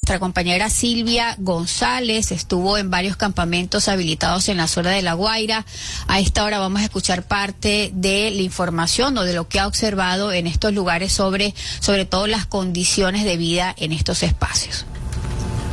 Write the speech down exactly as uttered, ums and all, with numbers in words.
nuestra compañera Silvia González estuvo en varios campamentos habilitados en la zona de La Guaira. A esta hora vamos a escuchar parte de la información o de lo que ha observado en estos lugares sobre, sobre todo las condiciones de vida en estos espacios.